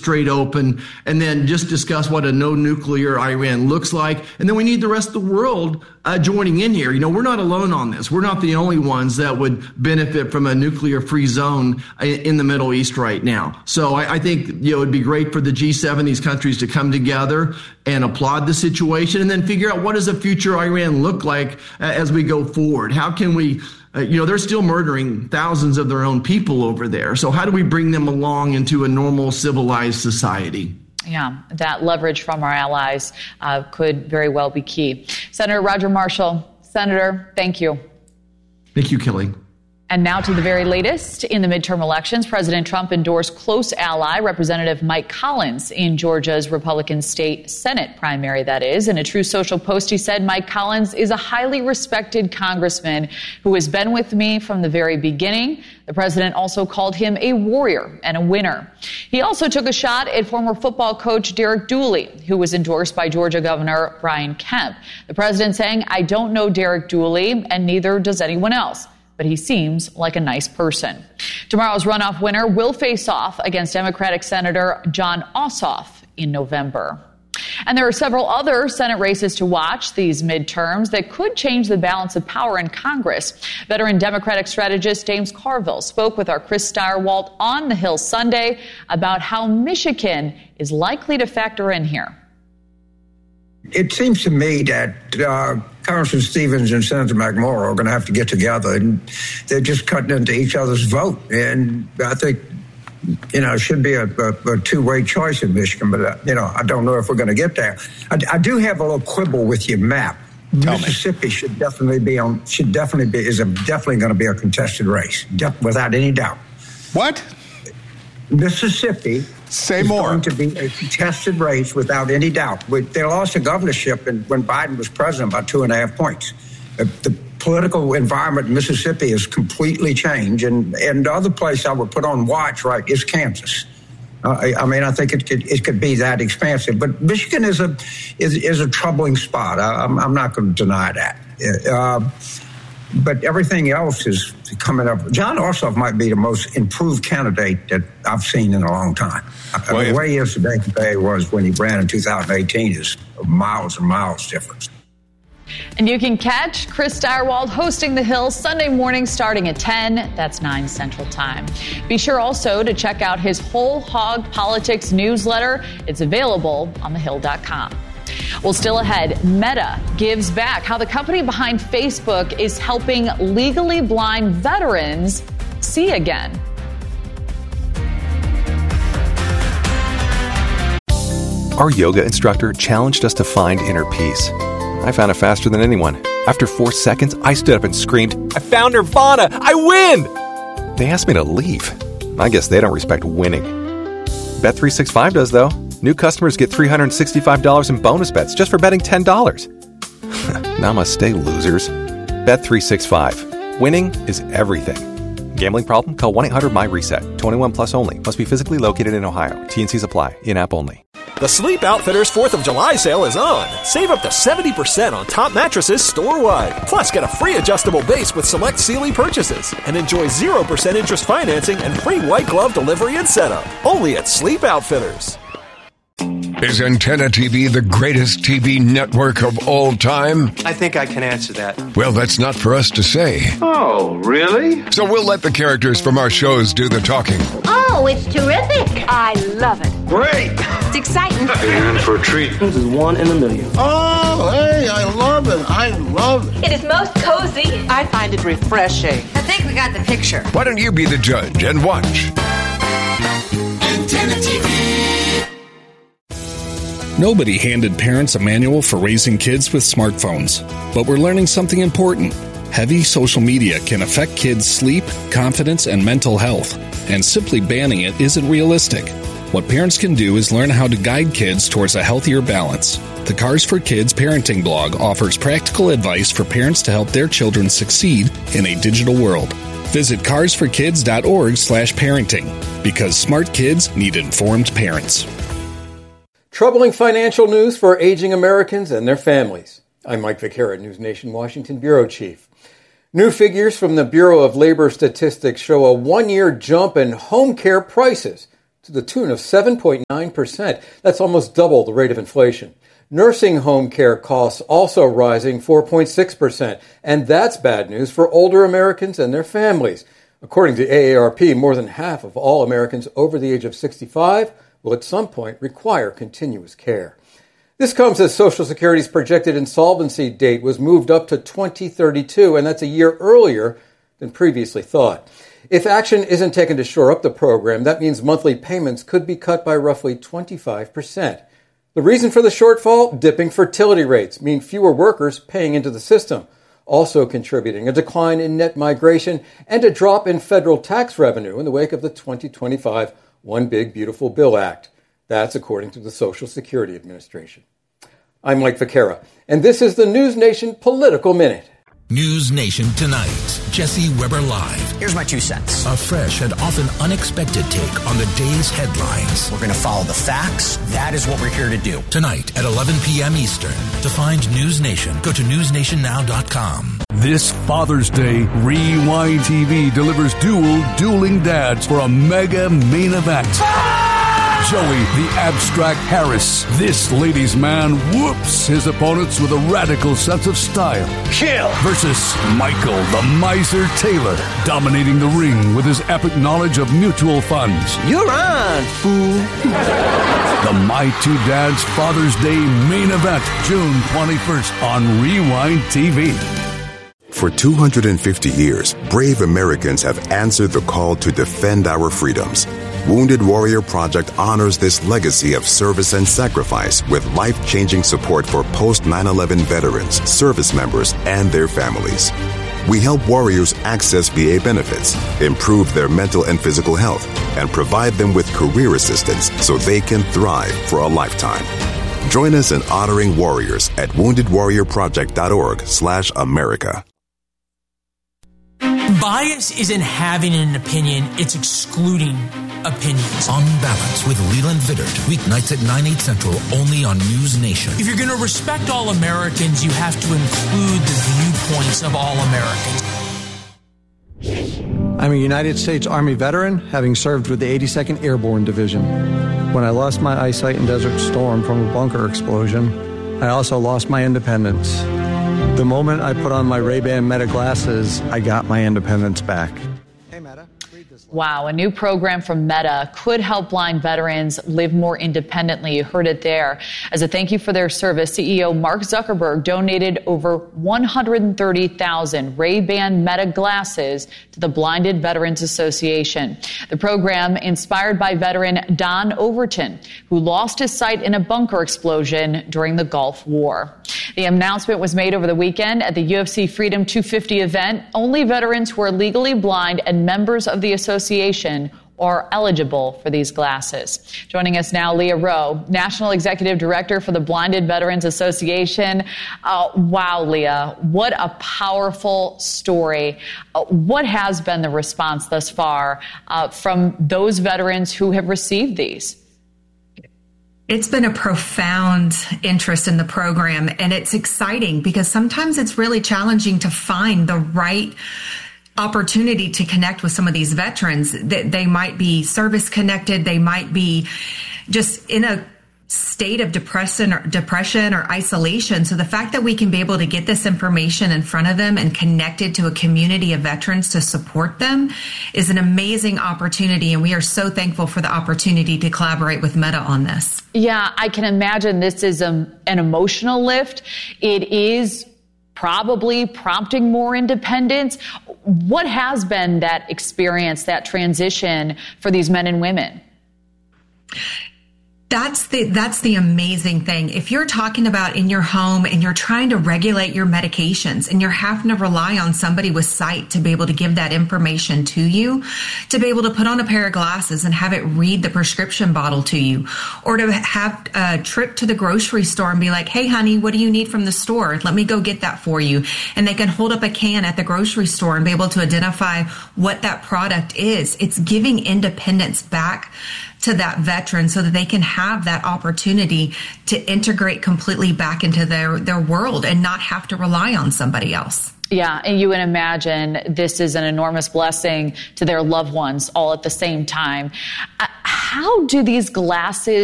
straight open, and then just discuss what a no-nuclear Iran looks like. And then we need the rest of the world joining in here. We're not alone on this. We're not the only ones that would benefit from a nuclear-free zone in the Middle East right now. So I think it would be great for the G7, these countries, to come together and applaud the situation and then figure out what does a future Iran look like as we go forward. How can we, they're still murdering thousands of their own people over there. So how do we bring them along into a normal, civilized society? Yeah, that leverage from our allies could very well be key. Senator Roger Marshall. Senator, thank you. Thank you, Kelly. And now to the very latest. In the midterm elections, President Trump endorsed close ally Representative Mike Collins in Georgia's Republican state Senate primary, that is. In a Truth Social post, he said, Mike Collins is a highly respected congressman who has been with me from the very beginning. The president also called him a warrior and a winner. He also took a shot at former football coach Derek Dooley, who was endorsed by Georgia Governor Brian Kemp. The president saying, I don't know Derek Dooley, and neither does anyone else, but he seems like a nice person. Tomorrow's runoff winner will face off against Democratic Senator Jon Ossoff in November. And there are several other Senate races to watch these midterms that could change the balance of power in Congress. Veteran Democratic strategist James Carville spoke with our Chris Stirewalt on the Hill Sunday about how Michigan is likely to factor in here. It seems to me that Congressman Stevens and Senator McMorrow are going to have to get together, and they're just cutting into each other's vote. And I think, it should be a two-way choice in Michigan, but, I don't know if we're going to get there. I do have a little quibble with your map. Mississippi should definitely going to be a contested race, without any doubt. What? Mississippi Say is more. going to be a contested race without any doubt. They lost the governorship when Biden was president by 2.5 points. The political environment in Mississippi has completely changed, and the other place I would put on watch, is Kansas. I think it could be that expansive, but Michigan is a troubling spot. I'm not going to deny that. But everything else is coming up. Jon Ossoff might be the most improved candidate that I've seen in a long time. The way he is today compared to was when he ran in 2018 is miles and miles difference. And you can catch Chris Stirewalt hosting The Hill Sunday morning starting at 10. That's 9 Central Time. Be sure also to check out his Whole Hog Politics newsletter. It's available on thehill.com. Well, still ahead, Meta gives back, how the company behind Facebook is helping legally blind veterans see again. Our yoga instructor challenged us to find inner peace. I found it faster than anyone. After 4 seconds, I stood up and screamed, I found Nirvana! I win! They asked me to leave. I guess they don't respect winning. Bet365 does, though. New customers get $365 in bonus bets just for betting $10. Namaste, losers. Bet365. Winning is everything. Gambling problem? Call 1-800-MY-RESET. 21 plus only. Must be physically located in Ohio. T&Cs apply. In-app only. The Sleep Outfitters 4th of July sale is on. Save up to 70% on top mattresses store-wide. Plus, get a free adjustable base with select Sealy purchases. And enjoy 0% interest financing and free white glove delivery and setup. Only at Sleep Outfitters. Is Antenna TV the greatest TV network of all time? I think I can answer that. Well, that's not for us to say. Oh, really? So we'll let the characters from our shows do the talking. Oh, it's terrific. I love it. Great. It's exciting. You're in for a treat. This is 1 in a million. Oh, hey, I love it. I love it. It is most cozy. I find it refreshing. I think we got the picture. Why don't you be the judge and watch? Antenna TV. Nobody handed parents a manual for raising kids with smartphones, but we're learning something important. Heavy social media can affect kids' sleep, confidence, and mental health, and simply banning it isn't realistic. What parents can do is learn how to guide kids towards a healthier balance. The Cars for Kids parenting blog offers practical advice for parents to help their children succeed in a digital world. Visit carsforkids.org/parenting, because smart kids need informed parents. Troubling financial news for aging Americans and their families. I'm Mike Vaquera, News Nation Washington Bureau Chief. New figures from the Bureau of Labor Statistics show a one-year jump in home care prices to the tune of 7.9%. That's almost double the rate of inflation. Nursing home care costs also rising 4.6%, and that's bad news for older Americans and their families. According to AARP, more than half of all Americans over the age of 65 will at some point require continuous care. This comes as Social Security's projected insolvency date was moved up to 2032, and that's a year earlier than previously thought. If action isn't taken to shore up the program, that means monthly payments could be cut by roughly 25%. The reason for the shortfall? Dipping fertility rates mean fewer workers paying into the system, also contributing a decline in net migration and a drop in federal tax revenue in the wake of the 2025 One Big Beautiful Bill Act. That's according to the Social Security Administration. I'm Mike Vaquera, and this is the News Nation Political Minute. News Nation Tonight. Jesse Weber Live. Here's my 2 cents. A fresh and often unexpected take on the day's headlines. We're going to follow the facts. That is what we're here to do. Tonight at 11 p.m. Eastern. To find News Nation, go to newsnationnow.com. This Father's Day, Rewind TV delivers dueling dads for a mega main event. Joey, the abstract Harris. This ladies' man whoops his opponents with a radical sense of style. Kill! Versus Michael, the miser Taylor, dominating the ring with his epic knowledge of mutual funds. You're on, fool. The My Two Dads Father's Day main event, June 21st on Rewind TV. For 250 years, brave Americans have answered the call to defend our freedoms. Wounded Warrior Project honors this legacy of service and sacrifice with life-changing support for post-9/11 veterans, service members, and their families. We help warriors access VA benefits, improve their mental and physical health, and provide them with career assistance so they can thrive for a lifetime. Join us in honoring warriors at woundedwarriorproject.org/America. Bias isn't having an opinion, it's excluding opinions. On Balance with Leland Vittert, weeknights at 9/8 Central, only on News Nation. If you're going to respect all Americans, you have to include the viewpoints of all Americans. I'm a United States Army veteran, having served with the 82nd Airborne Division. When I lost my eyesight in Desert Storm from a bunker explosion, I also lost my independence. The moment I put on my Ray-Ban Meta glasses, I got my independence back. Hey, Meta. Wow, a new program from Meta could help blind veterans live more independently. You heard it there. As a thank you for their service, CEO Mark Zuckerberg donated over 130,000 Ray-Ban Meta glasses to the Blinded Veterans Association. The program inspired by veteran Don Overton, who lost his sight in a bunker explosion during the Gulf War. The announcement was made over the weekend at the UFC Freedom 250 event. Only veterans who are legally blind and members of the association are eligible for these glasses. Joining us now, Leah Rowe, National Executive Director for the Blinded Veterans Association. Wow, Leah, what a powerful story. What has been the response thus far from those veterans who have received these? It's been a profound interest in the program, and it's exciting because sometimes it's really challenging to find the right opportunity to connect with some of these veterans. They might be service connected. They might be just in a state of depression or isolation. So the fact that we can be able to get this information in front of them and connected to a community of veterans to support them is an amazing opportunity. And we are so thankful for the opportunity to collaborate with Meta on this. Yeah, I can imagine this is an emotional lift. It is probably prompting more independence. What has been that experience, that transition for these men and women? That's the amazing thing. If you're talking about in your home and you're trying to regulate your medications and you're having to rely on somebody with sight to be able to give that information to you, to be able to put on a pair of glasses and have it read the prescription bottle to you, or to have a trip to the grocery store and be like, hey, honey, what do you need from the store? Let me go get that for you. And they can hold up a can at the grocery store and be able to identify what that product is. It's giving independence back to that veteran so that they can have that opportunity to integrate completely back into their world and not have to rely on somebody else. Yeah, and you would imagine this is an enormous blessing to their loved ones all at the same time. How do these glasses